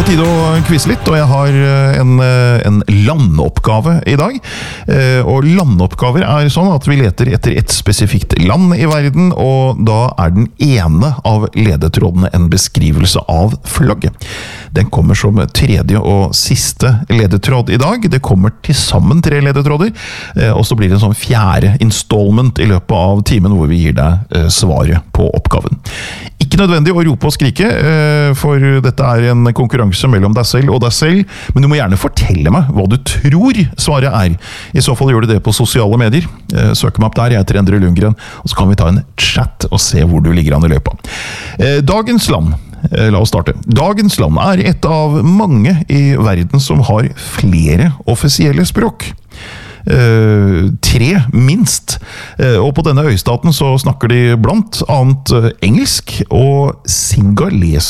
på tide å quize litt, og jeg har en landoppgave i dag. Og landoppgaver er sånn at vi leter etter et spesifikt land i verden, og da er den ene av ledetrådene en beskrivelse av flagget. Den kommer som tredje og siste ledetråd i dag. Det kommer til sammen 3 ledetråder, og så blir det en sånn fjerde installment i løpet av timen hvor vi gir deg svaret på oppgaven. Ikke nødvendig å rope og skrike, for dette er en konkurranse mellom deg selv og deg selv, men du må gjerne fortelle meg hva du tror svaret er. I så fall gjør du det på sosiale medier. Søk meg opp der, jeg heter Endre Lundgren, og så kan vi ta en chat og se hvor du ligger an i løpet. Dagens land, la oss starte. Dagens land er et av mange i verden som har flere offisielle språk. 3 minst, og på denne øystaten så snakker de blant annet engelsk og singalese.